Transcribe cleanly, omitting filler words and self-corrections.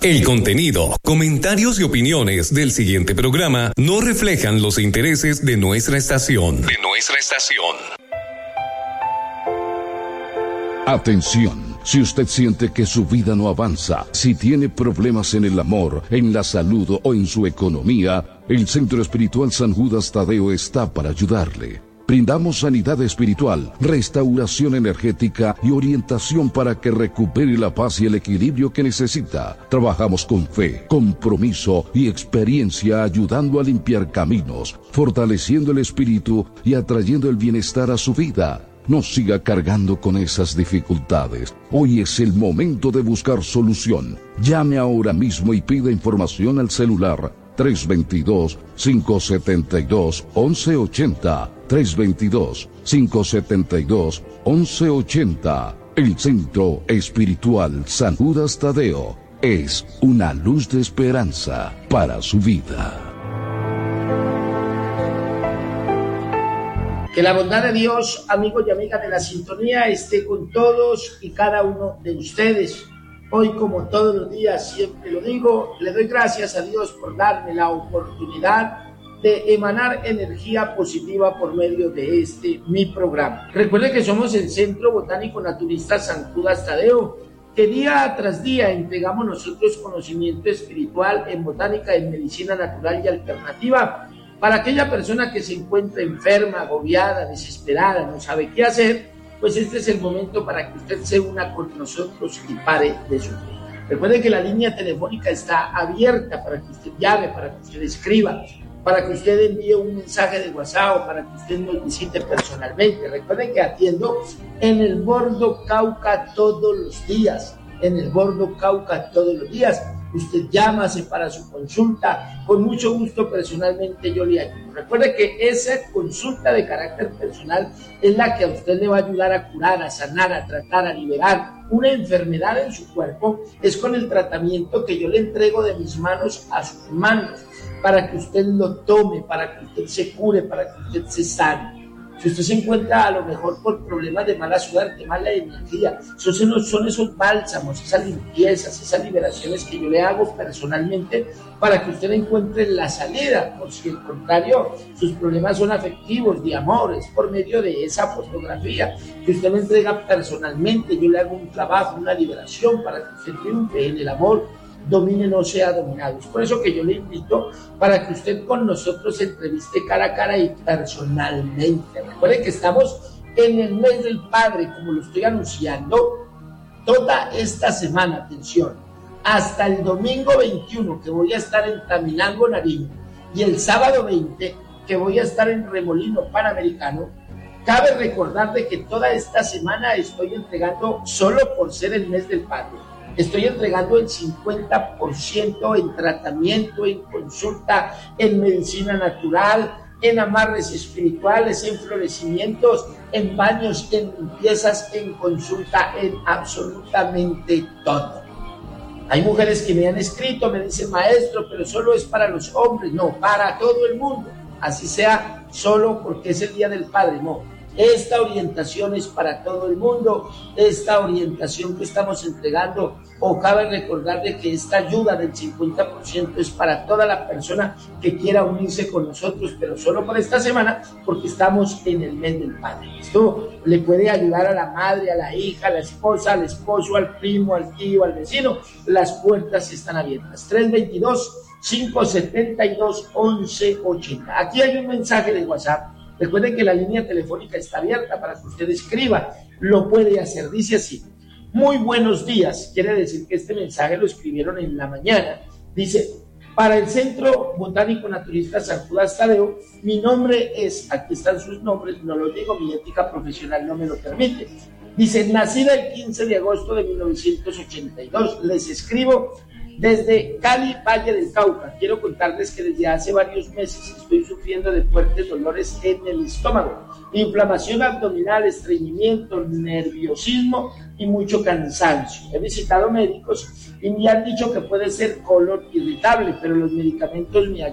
El contenido, comentarios y opiniones del siguiente programa no reflejan los intereses de nuestra estación. Atención, si usted siente que su vida no avanza, si tiene problemas en el amor, en la salud o en su economía, el Centro Espiritual San Judas Tadeo está para ayudarle. Brindamos sanidad espiritual, restauración energética y orientación para que recupere la paz y el equilibrio que necesita. Trabajamos con fe, compromiso y experiencia, ayudando a limpiar caminos, fortaleciendo el espíritu y atrayendo el bienestar a su vida. No siga cargando con esas dificultades. Hoy es el momento de buscar solución. Llame ahora mismo y pida información al celular 322-572-1180. 322-572-1180. El Centro Espiritual San Judas Tadeo es una luz de esperanza para su vida. Que la bondad de Dios, amigos y amigas de la sintonía, esté con todos y cada uno de ustedes. Hoy, como todos los días, siempre lo digo, le doy gracias a Dios por darme la oportunidad de emanar energía positiva por medio de mi programa. Recuerde que somos el Centro Botánico Naturista San Judas Tadeo, que día tras día entregamos nosotros conocimiento espiritual en botánica, en medicina natural y alternativa, para aquella persona que se encuentra enferma, agobiada, desesperada, no sabe qué hacer, pues este es el momento para que usted se una con nosotros y pare de sufrir. Recuerde que la línea telefónica está abierta para que usted llame, para que usted escriba, para que usted envíe un mensaje de WhatsApp o para que usted nos visite personalmente. Recuerden que atiendo en el Bordo Cauca todos los días, Usted llámase para su consulta, con mucho gusto personalmente yo le ayudo. Recuerde que esa consulta de carácter personal es la que a usted le va a ayudar a curar, a sanar, a tratar, a liberar una enfermedad en su cuerpo. Es con el tratamiento que yo le entrego de mis manos a sus manos, para que usted lo tome, para que usted se cure, para que usted se sane. Si usted se encuentra a lo mejor por problemas de mala suerte, mala energía, son esos bálsamos, esas limpiezas, esas liberaciones que yo le hago personalmente para que usted encuentre la salida. Por si al contrario, sus problemas son afectivos, de amor, es por medio de esa fotografía que usted me entrega personalmente. Yo le hago un trabajo, una liberación para que usted triunfe en el amor, domine, no sea dominado. Es por eso que yo le invito para que usted con nosotros se entreviste cara a cara y personalmente. Recuerden que estamos en el mes del Padre, como lo estoy anunciando, toda esta semana, atención, hasta el domingo 21, que voy a estar en Taminango, Nariño, y el sábado 20, que voy a estar en Remolino Panamericano. Cabe recordar de que toda esta semana estoy entregando, solo por ser el mes del Padre, estoy entregando el 50% en tratamiento, en consulta, en medicina natural, en amarres espirituales, en florecimientos, en baños, en limpiezas, en consulta, en absolutamente todo. Hay mujeres que me han escrito, me dicen, maestro, pero solo es para los hombres. No, para todo el mundo. Así sea, solo porque es el Día del Padre, no. Esta orientación es para todo el mundo, esta orientación que estamos entregando, o cabe recordar de que esta ayuda del 50% es para toda la persona que quiera unirse con nosotros, pero solo por esta semana, porque estamos en el mes del Padre. Esto le puede ayudar a la madre, a la hija, a la esposa, al esposo, al primo, al tío, al vecino. Las puertas están abiertas. 322-572-1180. Aquí hay un mensaje de WhatsApp. Recuerden que la línea telefónica está abierta para que usted escriba. Lo puede hacer. Dice así: muy buenos días. Quiere decir que este mensaje lo escribieron en la mañana. Dice: para el Centro Botánico Naturista San Judas Tadeo, mi nombre es, aquí están sus nombres, no los digo, mi ética profesional no me lo permite. Dice: nacida el 15 de agosto de 1982, les escribo desde Cali, Valle del Cauca. Quiero contarles que desde hace varios meses estoy sufriendo de fuertes dolores en el estómago, inflamación abdominal, estreñimiento, nerviosismo y mucho cansancio. He visitado médicos y me han dicho que puede ser colon irritable, pero los medicamentos me ayudan